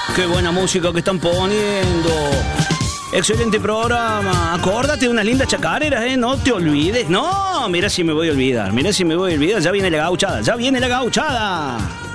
Qué buena música que están poniendo. Excelente programa. Acórdate de unas lindas chacareras, no te olvides. No, mira si me voy a olvidar. Ya viene la gauchada.